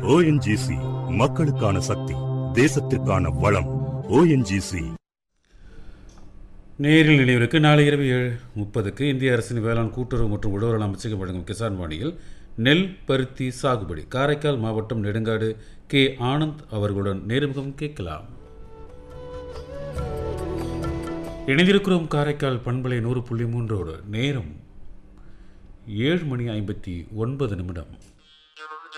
ONGC, மக்களுக்கான சக்தி, தேசத்திற்கான வளம். ONGC. நேரில் நினைவிற்கு நாளை இரவு 7:30 இந்திய அரசின் வேளாண் கூட்டுறவு மற்றும் உழவர் அமைச்சகம் வழங்கும் கிசான் வாணியில் நெல் பருத்தி சாகுபடி காரைக்கால் மாவட்டம் நெடுங்காடு கே. ஆனந்த் அவர்களுடன் நேர்முகம் கேட்கலாம். இணைந்திருக்கிறோம் காரைக்கால் பண்பலை 100.3. நேரம் 7:59.